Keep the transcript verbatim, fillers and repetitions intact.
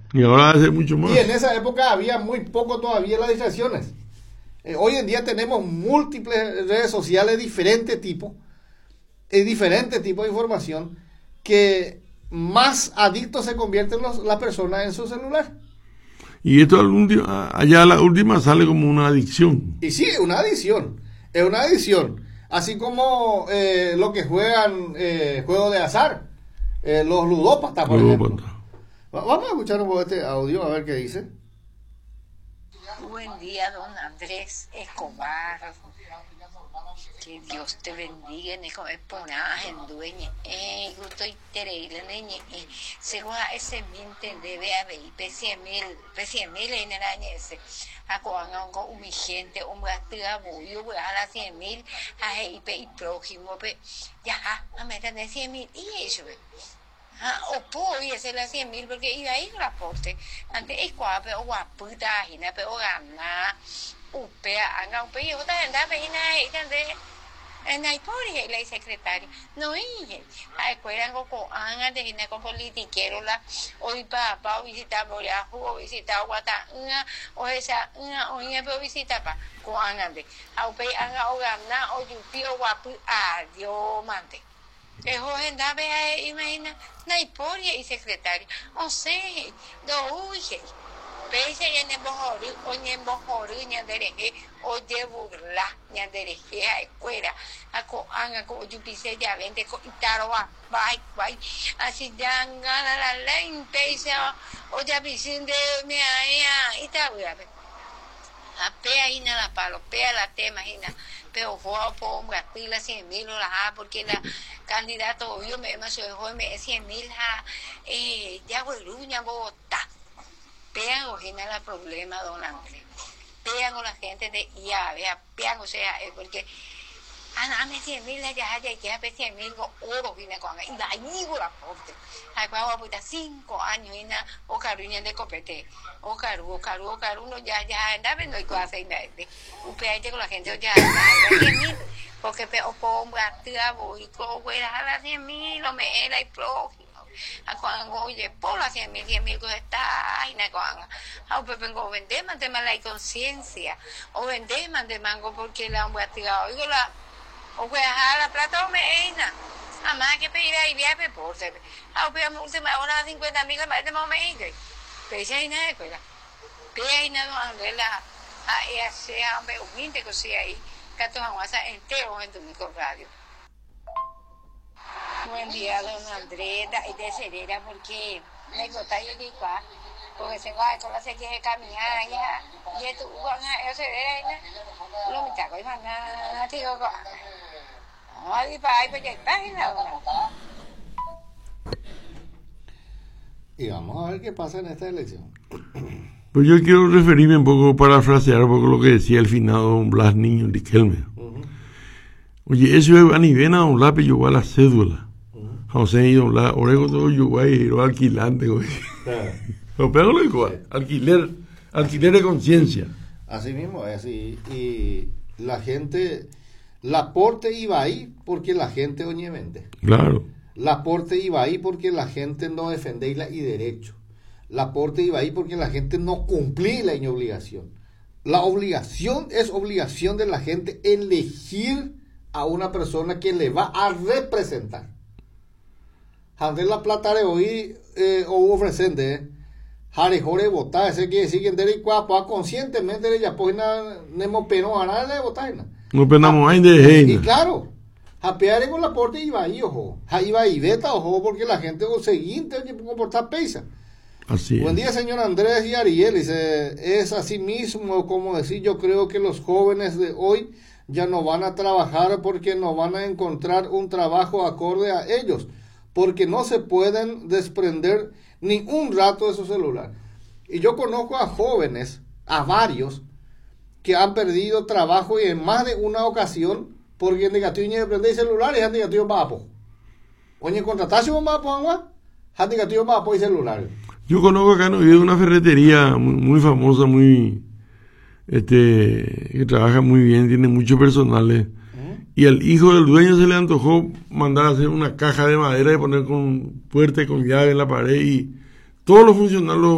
Y ahora hace mucho más. Y en esa época había muy poco todavía las distracciones. Eh, hoy en día tenemos múltiples redes sociales de diferente tipo, de diferente tipo de información, que más adictos se convierten los, las personas en su celular. Y esto algún día, allá a la última sale como una adicción. Y sí, es una adicción. Es una adicción. Así como eh, lo que juegan eh, juegos de azar. Eh, los ludópatas, por Ludópata. ejemplo. Vamos a escuchar un poco este audio a ver qué dice. Buen día, don Andrés Escobar. Que Dios te bendiga en el exponaje en dueña. Eh, gusto increíble, niña. Se va ese minte debe haber pese mil, pese mil en el año ese. A cuando un mi gente, un gastiga bullo, voy a las cien mil, a I P y prójimo, ya, a meter de cien mil y eso, ah, o puedo hacer las cien mil porque iba a ir a aporte. Antes es guapo, o guaputa, y na, pero gana, upea, anga, upea, y otra anda, vena, y también. En la historia, la secretaria, no dije, a escuela con anga de gina con politiquero la, hoy papá visita Boyajú, o visita Guatanga, o esa, una, o una, pero visita pa, con anga de, a upea, anga, o gana, o yupi, o guapu, adiós, mante. Que joven da ve imagina na historia y secretario o sea do uye pese en el bojori o en el bojori ni dereje o de burla ni dereje a escuela a co anga co yupise ya vente co itaro a bai bai así dan gana la ley pese o ya pisinde me ahí ita a pea y nada palo pea la tema imagina pero fue por un gatila cien mil o la porque la candidato yo me me soy joven me cien mil ha eh ya güeruña Bogotá pean o genera el problema don Andrés pean o la gente de ya vea pean o sea porque ana me cien mil ya ya ya ya cien mil oro viene con y la digo la porte hay para puta cinco años y na o caruña de copete o caru o caru o caru no ya ya anda viendo y cosa y de un peaje con la gente ya cien mil porque pe o pomba tía voy co fuera a las cien mil o me era y prójimo a cuando oye por las cien mil cien mil que está y na cuando a pepe go vender mante mala conciencia o vender mante mango porque la hombre tía oigo la o voy a dejar la plata o me eina además que pedir ahí viaje por ser a pedir última hora cincuenta mil más de momento pero ya hay nada escuela pero hay nada donde la a ella sea hombre humilde que sea ahí que todos vamos a entero en tu micro radio. Buen día don Andrés y de Cerera porque me gusta ir de acá porque se va con la sequía de caminar ya y tú con la Cerera lo me está con nada tío ay para pues ya está en la hora. Y vamos a ver qué pasa en esta elección. Pues yo quiero referirme un poco, parafrasear un poco lo que decía el finado don Blas Niño Riquelme. Uh-huh. Oye, eso es a nivel a don Lápiz llegó a la cédula. Uh-huh. José y don Blas, orego todo Uruguay y lo alquilante, güey. Lo pego lo igual, alquiler, alquiler de conciencia. Así mismo es, y, y la gente, la aporte iba ahí porque la gente oye vende. Claro. La aporte iba ahí porque la gente no defendía la y derecho. La aporte iba ahí porque la gente no cumplía la obligación. La obligación es obligación de la gente elegir a una persona que le va a representar. Antes la plata de hoy eh, o ofrecente, Jare Jore votar, ese quiere decir que en Derek Cuapa conscientemente ella pues na nemo peno a nada de votar. No penamos ahí de gente. Y claro, japear con la aporte iba ahí, ojo. Iba ahí beta, ojo, porque la gente o seguinte oye comportar pesa. Así Buen es. día, señor Andrés y Ariel. Dice, es así mismo como decir, yo creo que los jóvenes de hoy ya no van a trabajar porque no van a encontrar un trabajo acorde a ellos, porque no se pueden desprender ni un rato de su celular. Y yo conozco a jóvenes, a varios, que han perdido trabajo y en más de una ocasión porque en negativo de prender celulares han negativo mapo. Oye, contratarse un mapo, agua, han negativo mapo y celulares. Yo conozco acá en Oviedo una ferretería muy, muy famosa, muy este que trabaja muy bien, tiene muchos personales. ¿Mm? Y al hijo del dueño se le antojó mandar a hacer una caja de madera y poner con puerta y con llave en la pared y todos los funcionarios